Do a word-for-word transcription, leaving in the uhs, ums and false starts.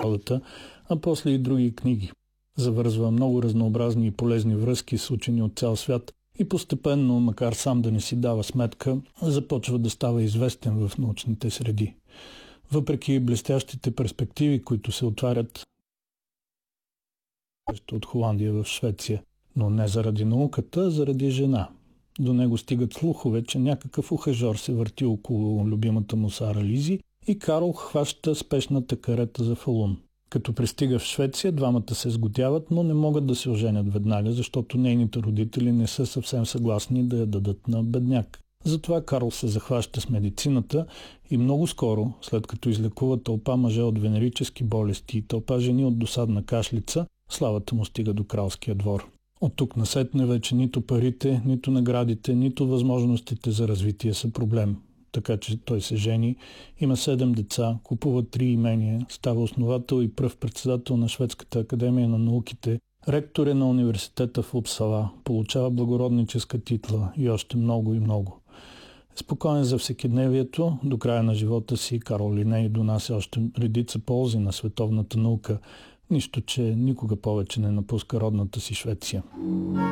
природата, а после и други книги. Завързва много разнообразни и полезни връзки с учени от цял свят и постепенно, макар сам да не си дава сметка, започва да става известен в научните среди. Въпреки блестящите перспективи, които се отварят от Холандия в Швеция, но не заради науката, а заради жена. До него стигат слухове, че някакъв ухажор се върти около любимата му Сара Лизи и Карл хваща спешната карета за Фалун. Като пристига в Швеция, двамата се сготяват, но не могат да се оженят веднага, защото нейните родители не са съвсем съгласни да я дадат на бедняк. Затова Карл се захваща с медицината и много скоро, след като излекува тълпа мъже от венерически болести и тълпа жени от досадна кашлица, славата му стига до кралския двор. От тук насетне вече нито парите, нито наградите, нито възможностите за развитие са проблем. Така че той се жени, има седем деца, купува три имения, става основател и пръв председател на Шведската академия на науките, ректор е на университета в Упсала, получава благородническа титла и още много и много. Спокоен за всекидневието, до края на живота си Карл Линей донася още редица ползи на световната наука, нищо, че никога повече не напуска родната си Швеция.